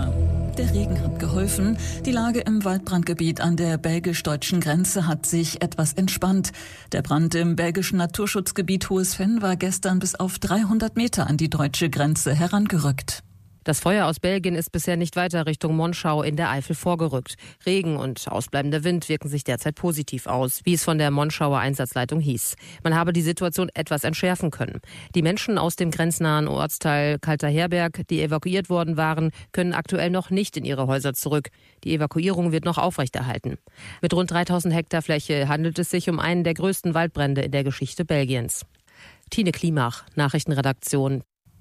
Wetter. Der Regen hat geholfen. Die Lage im Waldbrandgebiet an der belgisch-deutschen Grenze hat sich etwas entspannt. Der Brand im belgischen Naturschutzgebiet Hohes Venn war gestern bis auf 300 Meter an die deutsche Grenze herangerückt. Das Feuer aus Belgien ist bisher nicht weiter Richtung Monschau in der Eifel vorgerückt. Regen und ausbleibender Wind wirken sich derzeit positiv aus, wie es von der Monschauer Einsatzleitung hieß. Man habe die Situation etwas entschärfen können. Die Menschen aus dem grenznahen Ortsteil Kalterherberg, die evakuiert worden waren, können aktuell noch nicht in ihre Häuser zurück. Die Evakuierung wird noch aufrechterhalten. Mit rund 3000 Hektar Fläche handelt es sich um einen der größten Waldbrände in der Geschichte Belgiens. Tine Klimach, Nachrichtenredaktion.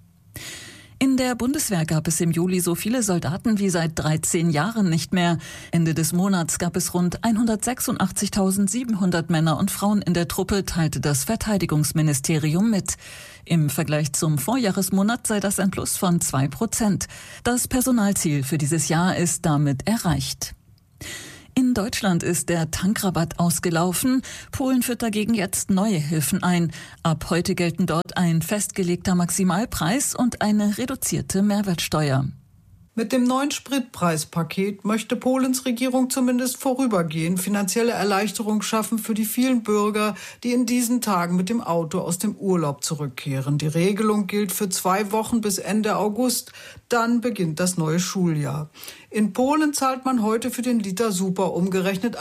In der Bundeswehr gab es im Juli so viele Soldaten wie seit 13 Jahren nicht mehr. Ende des Monats gab es rund 186.700 Männer und Frauen in der Truppe, teilte das Verteidigungsministerium mit. Im Vergleich zum Vorjahresmonat sei das ein Plus von 2%. Das Personalziel für dieses Jahr ist damit erreicht. In Deutschland ist der Tankrabatt ausgelaufen. Polen führt dagegen jetzt neue Hilfen ein. Ab heute gelten dort ein festgelegter Maximalpreis und eine reduzierte Mehrwertsteuer. Mit dem neuen Spritpreispaket möchte Polens Regierung zumindest vorübergehend finanzielle Erleichterung schaffen für die vielen Bürger, die in diesen Tagen mit dem Auto aus dem Urlaub zurückkehren. Die Regelung gilt für 2 Wochen bis Ende August. Dann beginnt das neue Schuljahr. In Polen zahlt man heute für den Liter Super umgerechnet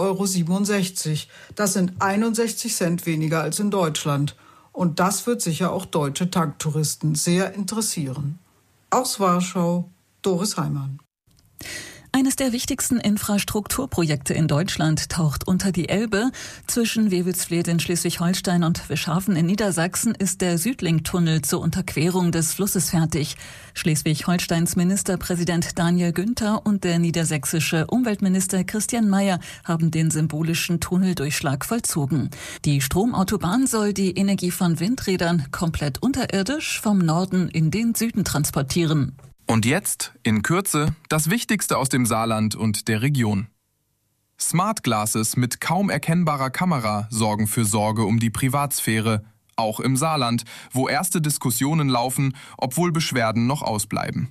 1,67 €. Das sind 61 Cent weniger als in Deutschland. Und das wird sicher auch deutsche Tanktouristen sehr interessieren. Aus Warschau, Doris Heimann. Eines der wichtigsten Infrastrukturprojekte in Deutschland taucht unter die Elbe. Zwischen Wewelsfleth in Schleswig-Holstein und Wischhafen in Niedersachsen ist der Südlink-Tunnel zur Unterquerung des Flusses fertig. Schleswig-Holsteins Ministerpräsident Daniel Günther und der niedersächsische Umweltminister Christian Mayer haben den symbolischen Tunneldurchschlag vollzogen. Die Stromautobahn soll die Energie von Windrädern komplett unterirdisch vom Norden in den Süden transportieren. Und jetzt, in Kürze, das Wichtigste aus dem Saarland und der Region. Smart Glasses mit kaum erkennbarer Kamera sorgen für Sorge um die Privatsphäre, auch im Saarland, wo erste Diskussionen laufen, obwohl Beschwerden noch ausbleiben.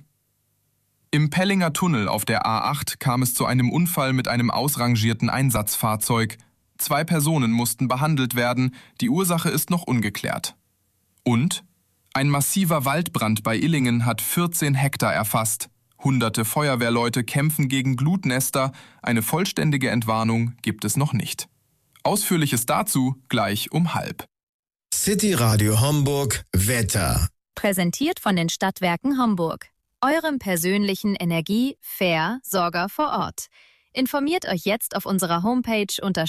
Im Pellinger Tunnel auf der A8 kam es zu einem Unfall mit einem ausrangierten Einsatzfahrzeug. 2 Personen mussten behandelt werden, die Ursache ist noch ungeklärt. Und ein massiver Waldbrand bei Illingen hat 14 Hektar erfasst. Hunderte Feuerwehrleute kämpfen gegen Glutnester. Eine vollständige Entwarnung gibt es noch nicht. Ausführliches dazu gleich um 12:30. City Radio Homburg Wetter. Präsentiert von den Stadtwerken Homburg. Eurem persönlichen Energie-Versorger vor Ort. Informiert euch jetzt auf unserer Homepage unter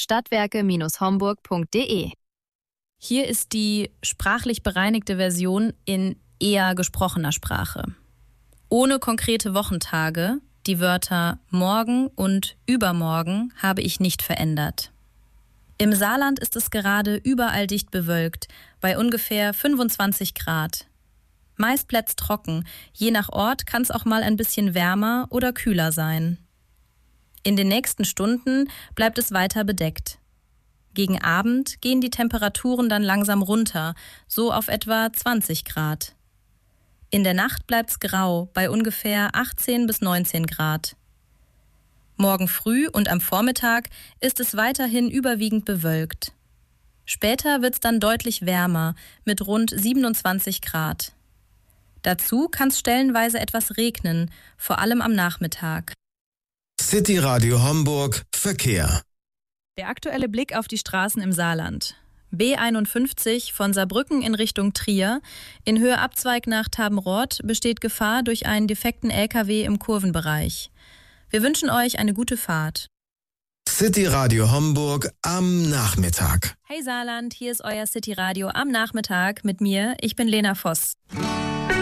stadtwerke-homburg.de. Hier ist die sprachlich bereinigte Version in eher gesprochener Sprache. Ohne konkrete Wochentage, die Wörter morgen und übermorgen habe ich nicht verändert. Im Saarland ist es gerade überall dicht bewölkt, bei ungefähr 25 Grad. Meist bleibt trocken, je nach Ort kann es auch mal ein bisschen wärmer oder kühler sein. In den nächsten Stunden bleibt es weiter bedeckt. Gegen Abend gehen die Temperaturen dann langsam runter, so auf etwa 20 Grad. In der Nacht bleibt's grau, bei ungefähr 18 bis 19 Grad. Morgen früh und am Vormittag ist es weiterhin überwiegend bewölkt. Später wird's dann deutlich wärmer, mit rund 27 Grad. Dazu kann's stellenweise etwas regnen, vor allem am Nachmittag. City Radio Homburg Verkehr. Der aktuelle Blick auf die Straßen im Saarland. B51 von Saarbrücken in Richtung Trier. In Höhe Abzweig nach Tabenrort besteht Gefahr durch einen defekten LKW im Kurvenbereich. Wir wünschen euch eine gute Fahrt. City Radio Homburg am Nachmittag. Hey Saarland, hier ist euer City Radio am Nachmittag mit mir. Ich bin Lena Voss.